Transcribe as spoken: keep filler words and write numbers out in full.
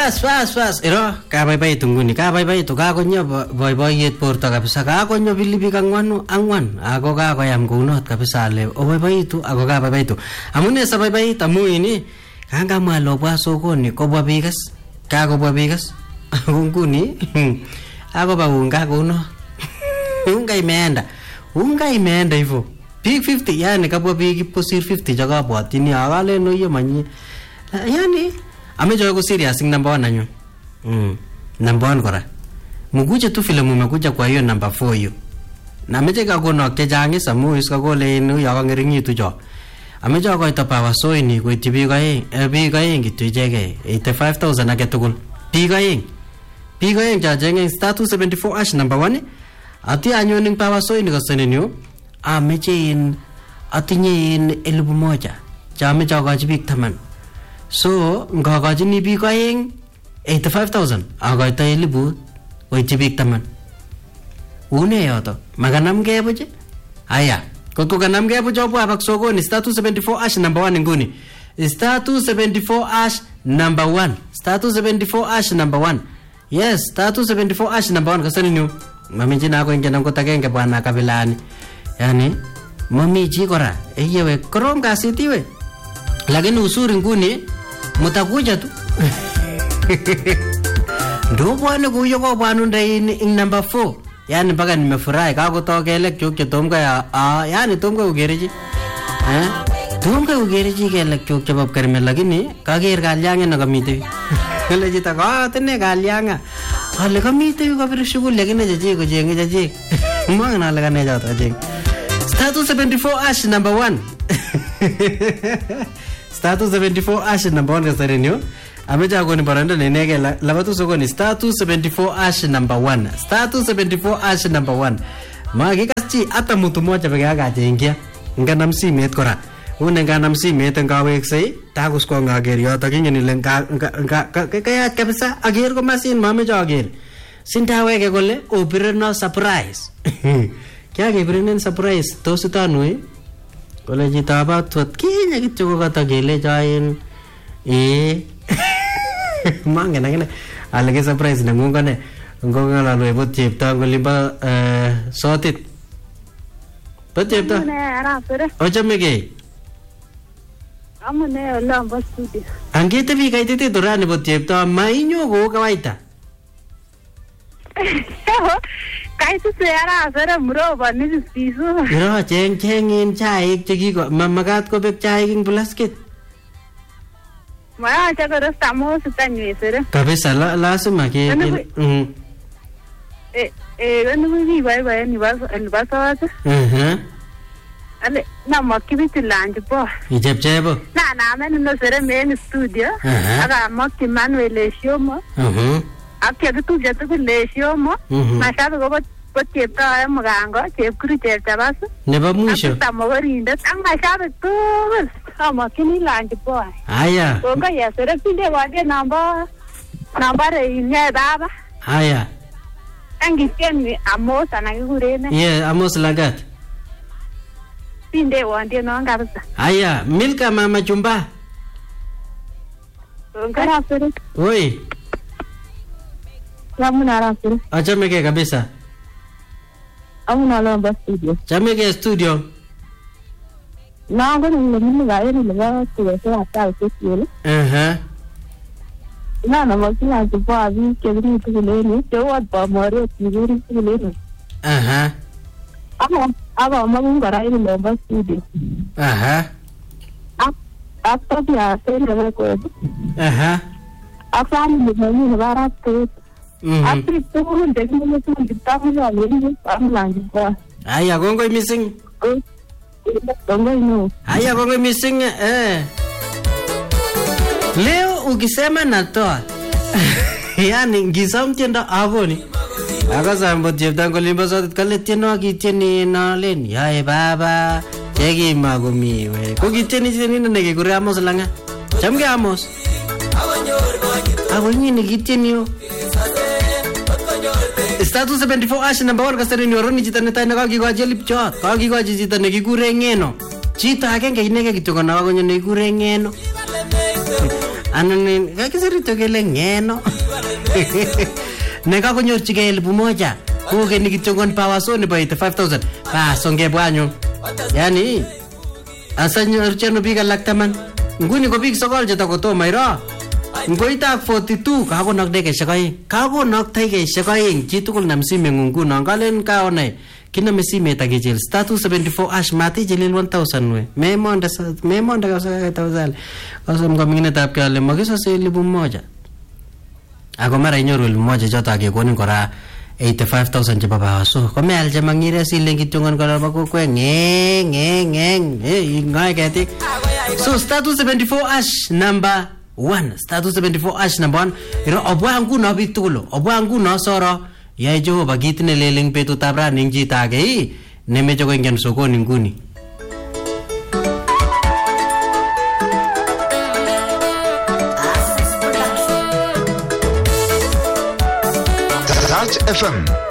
Fast fast fast. Iro kabaibaitu nguni kabaibaitu kakonyo boiboiyet borto kabisa kakonyo pilipik angwanu angwan ako kakoyam kounot kabisa ale oboiboitu ako kabaibaitu. Amune sabaibait amu ini kangamwa lobwa sokoni kobwa bikas kakobwa bikas ako nguni akoba unga kounot. Unga imeenda. Unga imeenda hivyo. Big fifty yani kabwa big posir fifty jakabwatini akale no yemanyi. Yani amejo ko serious number one anyo. Mm. Number one kora. Mukuje tu filamu umekuja kwa hiyo number four hiyo. Na ameje kakono kejang samu iskakole no yakangiringitu jo. Amejo ko itapawa soini ko itibi kae e bi kae gitu ijege eighty-five thousand agetugul. Bi kae. Bi kae jajenge status seventy-four ash number one. Ati anyo ning pawa soini kasenenyo. Ameje in atinye in elfu moja. Chame chakaji bik taman. So, ngakachini biik aeng eighty-five thousand akoito elibu koityi biik taman. Une yoto makanamgei buch. Aya, kotko kanamgei buch obwa bak sokoni star two seventy-four ash number one nguni. Star two seventy-four ash number one. Star two seventy-four ash number one. Yes, star two seventy-four ash number one kasani nyu. Mami jina ako ingena ngota genge bwana kabilani. Yani mami ji kora eyewe korom kasitiwe. Lakini usuri nguni mutakuja tu. Ndo bwana kuyo kwa bwana ndai in number four. Yani mpaka nimefurahi kakutoka elek chuk chetomka ya ah yani tomka ugereji. Eh? Tomka ugereji kelek chuk chebab karme lakini kager kalyanga nakamite. Kale jita ka tene kalyanga. Ale kamite yu kabir shughuli lakini jaji ko jenge jaji. Mangana lagane jata jeng. Status seventy-four ash number one. Status seventy-four ash number one kasarenyo. Ameja ko ni baranda nenege labatu sokoni status seventy-four ash number one. Status seventy-four ash number one. Magikachi ata mtu mmoja peke yake ajengia. Nganam simet kora. Une nganam simet ngaweksei takus ko ngager yoto kingen ile nga kaya kabisa ager ko masin mameja ager. Sintaweke kole opireno surprise. Kya gebirenen surprise tosutanwe. Kole jita batwat kinya kityo ko kata gele jain eh manga nangene alage surprise nangunga ne ngonga la lwe bot chepta ngolimba eh sotit bot chepta ne ara pere ochamege amune olamba studio angite bi kaitete durane bot chepta mainyo go kawaita kaitu seara pere muroba ni spisu yo cheng cheng in chaik chekiko mamagat ko bek chaik ing plasket Maya acha rasta mo sitanywe sere kabisa la lazima ke mm eh eh ganu bi bai bai ni ba ni ba sawat mhm ale na makibiti lanji po ijepjebo na na men no sere men studio aga makki manuel eshomo mhm akya tu jatu le eshomo mashabe go ko chepta ay magango chepkuri cheptabas nebo mwisho tamogorinde ang mashabe tu amakini lanji po aya konga ya sere pinde wage namba namba re inya baba aya angi tieni amos anagurene ye amos lagat pinde wande no ngabisa aya milka mama chumba konga ra sere oi lamuna ra sere achameke kabisa amuna lomba studio chameke studio na ngo ni mimi ga yeni le tuwe sa ta studio eh na na makina tupo abi kebiri tuleni tewa ba mare kibiri tuleni aha aba aba magunga ra yeni lomba studio aha ap ap to ya sere ko aha afan ni ni bara to mhm apri to hunde ni tu tamu ya ni amlangi ko aya gongo missing gongo no aya gongo missing eh leo ukisema natoa yani ngisam tienda avoni akazambo jepta ngolimba sotit kale tieno kitieni na len yae baba cheki magomi we ko kitieni tieni ne kure amos langa chamge amos awonyi ni kitieni yo status seventy-four ash number one kasari nyoroni chita netai na kakikochi lipchot kakikochi chita nekikure ngeno chito agenge ineke kityo kona wakonyo nekikure ngeno anan kakisirito kele ngeno nekakonyorchigei elipu moja kokeni kityongon power so nebo eighty-five thousand bas ongebwa anyun yani asanyorcheno biik alak taman nguni ko biik sokol chetakotomo iro ngoitab forty-two kakonok dakikaishek aeng kakonok dakikaishek aeng chitugul nam simeng'ung nguno ngalen kaonai kiname simet akichil star two seventy-four hash matichilil one thousand we memonde memonde kabisa thousand kasom kominginetab kale makisose elipu moja ako mara inyoru elipu moja choto akekonin kora eighty-five thousand chebo bawaso komeal chemangire silen kityongon kora bo kokwe nge nge nge eh ngae ketik so star two seventy-four hash number one star two seventy-four hash number one iro obwa nguno biik tugul obwa nguno soro yae Jehova kit ne leleng betutab raning chito age ii nemeche koingen sokoni nguni Touch F M